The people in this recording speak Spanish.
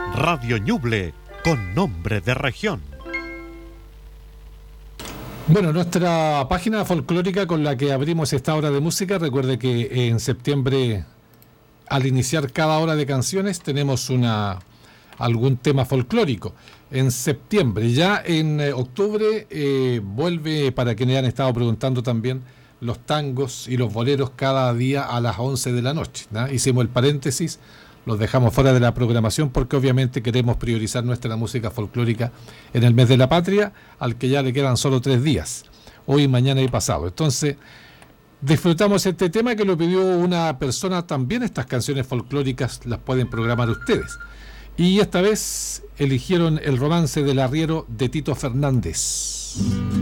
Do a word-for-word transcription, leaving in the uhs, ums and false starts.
Radio Ñuble, con nombre de región. Bueno, nuestra página folclórica con la que abrimos esta hora de música, recuerde que en septiembre, al iniciar cada hora de canciones, tenemos una algún tema folclórico. En septiembre, ya en eh, octubre, eh, vuelve, para quienes han estado preguntando también, los tangos y los boleros cada día a las once de la noche, ¿no? Hicimos el paréntesis, los dejamos fuera de la programación porque obviamente queremos priorizar nuestra música folclórica en el mes de la patria, al que ya le quedan solo tres días, hoy, mañana y pasado. Entonces, disfrutamos este tema que lo pidió una persona. También estas canciones folclóricas las pueden programar ustedes. Y esta vez eligieron el romance del arriero de Tito Fernández.